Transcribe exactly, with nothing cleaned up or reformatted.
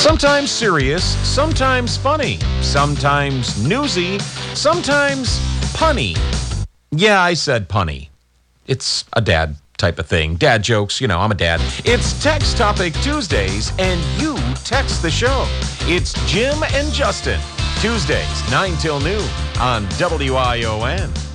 Sometimes serious, sometimes funny, sometimes newsy, sometimes punny. Yeah, I said punny. It's a dad type of thing. Dad jokes, you know, I'm a dad. It's Text Topic Tuesdays, and you text the show. It's Jim and Justin, Tuesdays, nine till noon on W I O N.